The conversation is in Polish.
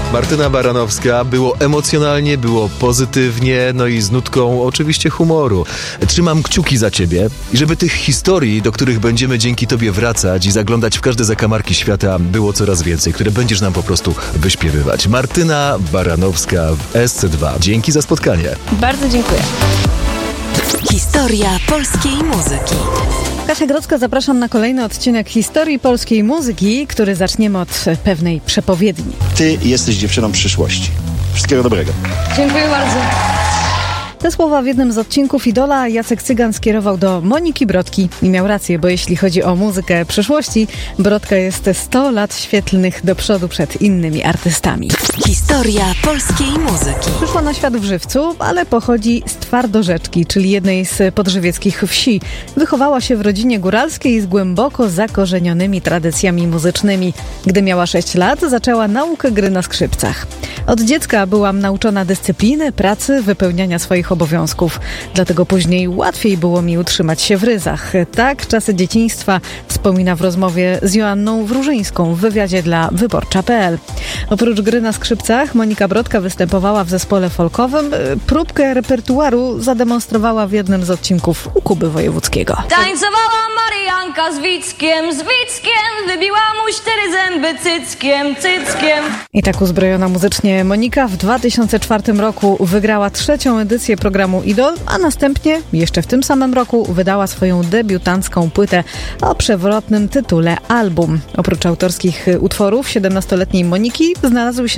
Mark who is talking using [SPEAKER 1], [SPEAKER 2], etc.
[SPEAKER 1] Martyna Baranowska. Było emocjonalnie, było pozytywnie, no i z nutką oczywiście humoru. Trzymam kciuki za ciebie i żeby tych historii, do których będziemy dzięki tobie wracać i zaglądać w każde zakamarki świata, było coraz więcej, które będziesz nam po prostu wyśpiewywać. Martyna Baranowska w SC2. Dzięki za spotkanie.
[SPEAKER 2] Bardzo dziękuję.
[SPEAKER 3] Historia polskiej muzyki.
[SPEAKER 2] Kasia Grodzka, zapraszam na kolejny odcinek historii polskiej muzyki, który zaczniemy od pewnej przepowiedni.
[SPEAKER 4] Ty jesteś dziewczyną przyszłości. Wszystkiego dobrego.
[SPEAKER 2] Dziękuję bardzo. Te słowa w jednym z odcinków Idola Jacek Cygan skierował do Moniki Brodki i miał rację, bo jeśli chodzi o muzykę przyszłości, Brodka jest 100 lat świetlnych do przodu przed innymi artystami.
[SPEAKER 3] Historia polskiej muzyki.
[SPEAKER 2] Przyszła na świat w Żywcu, ale pochodzi z Twardorzeczki, czyli jednej z podżywieckich wsi. Wychowała się w rodzinie góralskiej z głęboko zakorzenionymi tradycjami muzycznymi. Gdy miała 6 lat, zaczęła naukę gry na skrzypcach. Od dziecka byłam nauczona dyscypliny, pracy, wypełniania swoich obowiązków. Dlatego później łatwiej było mi utrzymać się w ryzach. Tak czasy dzieciństwa wspomina w rozmowie z Joanną Wróżyńską w wywiadzie dla Wyborcza.pl. Oprócz gry na skrzypcach Monika Brodka występowała w zespole folkowym. Próbkę repertuaru zademonstrowała w jednym z odcinków u Kuby Wojewódzkiego.
[SPEAKER 5] Tańcowała Marianka z Wickiem, wybiła mu 4 zęby cyckiem.
[SPEAKER 2] I tak uzbrojona muzycznie Monika w 2004 roku wygrała 3. edycję programu Idol, a następnie jeszcze w tym samym roku wydała swoją debiutancką płytę o przewrotnym tytule Album. Oprócz autorskich utworów 17-letniej Moniki znalazły się